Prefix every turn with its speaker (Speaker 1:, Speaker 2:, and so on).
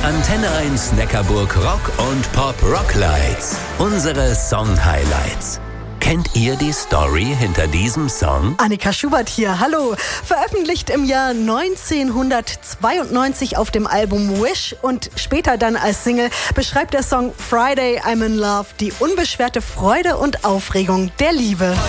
Speaker 1: Antenne 1 Neckarburg Rock und Pop Rocklights. Unsere Song-Highlights. Kennt ihr die Story hinter diesem Song?
Speaker 2: Annika Schubert hier, hallo. Veröffentlicht im Jahr 1992 auf dem Album Wish und später dann als Single, beschreibt der Song Friday I'm in Love die unbeschwerte Freude und Aufregung der Liebe.